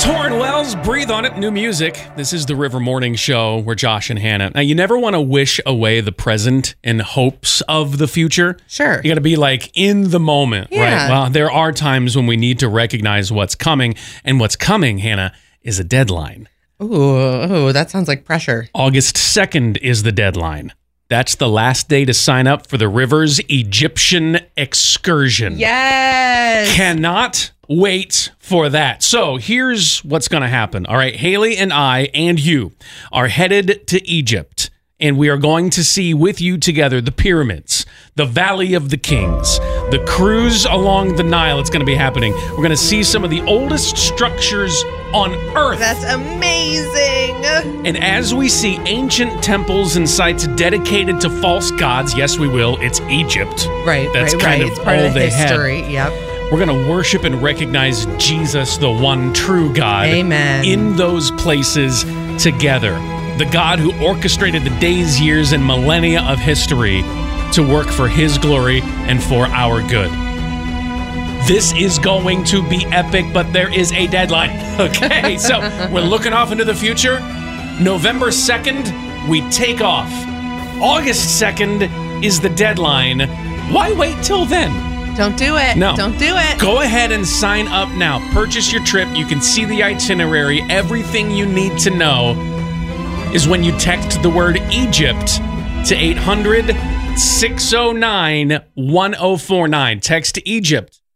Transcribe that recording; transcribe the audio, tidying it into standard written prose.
Torrin Wells, Breathe on It, new music. This is the River Morning Show. We're Josh and Hannah. Now, you never want to wish away the present in hopes of the future. Sure. You got to be like in the moment, Yeah. right? Well, there are times when we need to recognize what's coming. And what's coming, Hannah, is a deadline. Ooh, that sounds like pressure. August 2nd is the deadline. That's the last day to sign up for the Rivers Egyptian excursion. Yes. Cannot wait for that. So here's what's going to happen. All right, Haley and I and you are headed to Egypt, and we are going to see with you together the pyramids, the Valley of the Kings, the cruise along the Nile. It's going to be happening. We're going to see some of the oldest structures on Earth. That's amazing. And as we see ancient temples and sites dedicated to false gods, yes, we will. It's Egypt. Right, That's right, kind right. of It's part all of the they had. history. Yep. We're going to worship and recognize Jesus, the one true God. Amen. In those places together. The God who orchestrated the days, years, and millennia of history to work for his glory and for our good. This is going to be epic, but there is a deadline. Okay, so we're looking off into the future. November 2nd, we take off. August 2nd is the deadline. Why wait till then? Don't do it. No. Don't do it. Go ahead and sign up now. Purchase your trip. You can see the itinerary. Everything you need to know is when you text the word Egypt to 800-609-1049. Text Egypt